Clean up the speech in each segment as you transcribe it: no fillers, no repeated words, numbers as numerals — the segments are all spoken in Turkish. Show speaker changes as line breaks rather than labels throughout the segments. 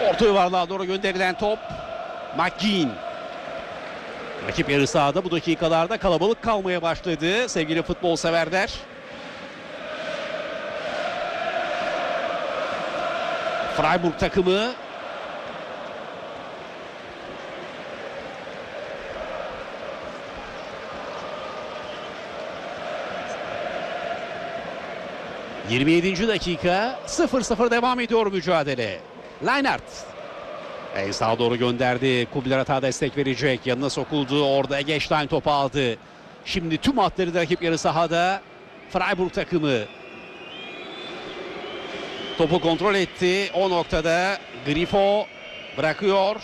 Orta yuvarlığa doğru gönderilen top. McGinn. Rakip yarı sahada bu dakikalarda kalabalık kalmaya başladı sevgili futbol severler. Freiburg takımı ...27. dakika 0-0 devam ediyor mücadele. Leinart en sağa doğru gönderdi. Kubler hata destek verecek. Yanına sokuldu. Orada Eggestein topu aldı. Şimdi tüm hatları da rakip yarı sahada. Freiburg takımı topu kontrol etti. O noktada Grifo bırakıyor.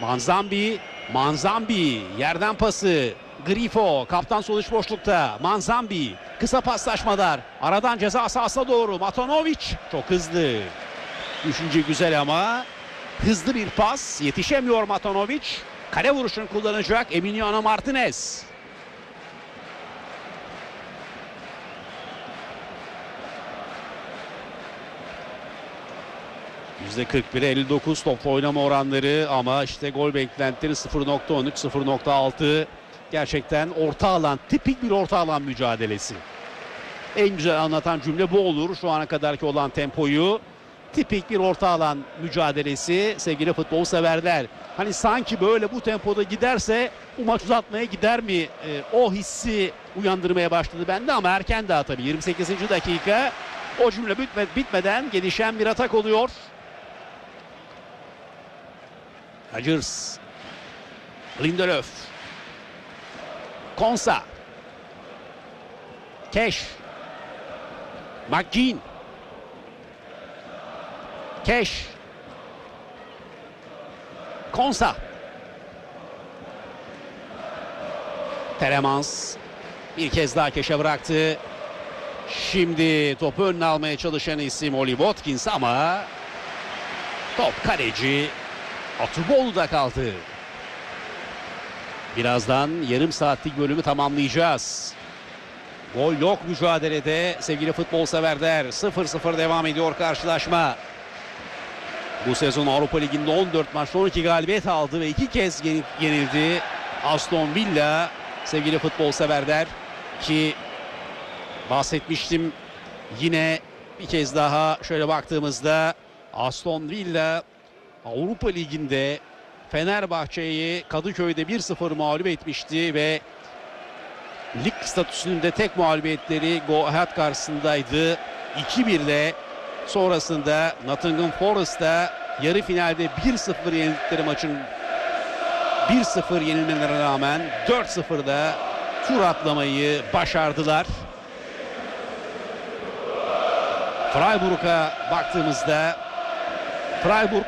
Manzambi yerden pası. Grifo kaptan sol iç boşlukta. Manzambi kısa paslaşmalar. Aradan ceza sahasına doğru. Matanovic çok hızlı. Düşünce güzel ama hızlı bir pas. Yetişemiyor Matanovic. Kale vuruşunu kullanacak Emiliano Martinez. %41'e 59 topla oynama oranları ama işte gol beklentileri 0.13, 0.6. Gerçekten orta alan, tipik bir orta alan mücadelesi. En güzel anlatan cümle bu olur. Şu ana kadarki olan tempoyu. Tipik bir orta alan mücadelesi sevgili futbol severler. Hani sanki böyle bu tempoda giderse bu maç uzatmaya gider mi? O hissi uyandırmaya başladı bende ama erken daha tabii. 28. dakika o cümle bitmeden gelişen bir atak oluyor. Rodgers, Lindelöf, Konsa, Keş, McGinn, Keş, Konsa, Telemans bir kez daha Keş'e bıraktı. Şimdi topu önüne almaya çalışan isim Oli Watkins ama top kaleci Atubolu'da kaldı. Birazdan yarım saatlik bölümü tamamlayacağız. Gol yok mücadelede sevgili futbol severler. 0-0 devam ediyor karşılaşma. Bu sezon Avrupa Ligi'nde 14 maçta 12 galibiyet aldı ve 2 kez yenildi Aston Villa sevgili futbol severler. Ki bahsetmiştim, yine bir kez daha şöyle baktığımızda Aston Villa Avrupa Ligi'nde Fenerbahçe'yi Kadıköy'de 1-0 mağlup etmişti ve lig statüsünde tek mağlubiyetleri Go Ahead karşısındaydı. 2-1'le sonrasında Nottingham Forest'ta yarı finalde 1-0 yenildikleri maçın 1-0 yenilmelerine rağmen 4-0'da tur atlamayı başardılar. Freiburg'a baktığımızda Freiburg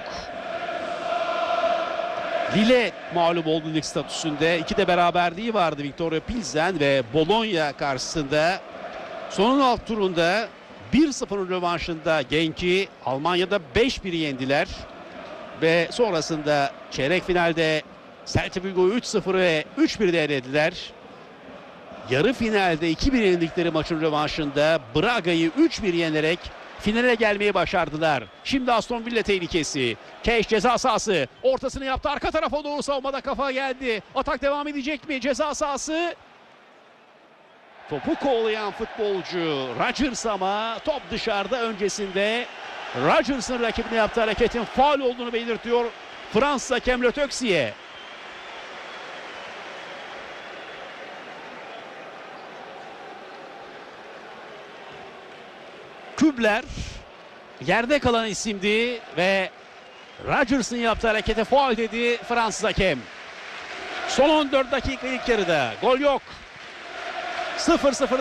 Lille mağlup oldu lig statüsünde. 2'de beraberliği vardı Viktoria Pilsen ve Bologna karşısında. Sonun alt turunda 1-0 rövanşında Genk'i Almanya'da 5-1 yendiler. Ve sonrasında çeyrek finalde Celta Vigo'yu 3-0 ve 3-1'de elediler. Yarı finalde 2-1 yenildikleri maçın rövanşında Braga'yı 3-1 yenerek finale gelmeyi başardılar. Şimdi Aston Villa tehlikesi. Keş ceza sahası. Ortasını yaptı. Arka tarafa doğru savunmada kafa geldi. Atak devam edecek mi? Ceza sahası. Topu kovalayan futbolcu Rodgers ama top dışarıda. Öncesinde Rodgers'ın rakibine yaptığı hareketin faul olduğunu belirtiyor Fransız hakem Le Texier. Kubler yerde kalan isimdi ve Rodgers'ın yaptığı harekete faul dedi Fransız hakem. Son 14 dakika ilk yarıda gol yok. 0-0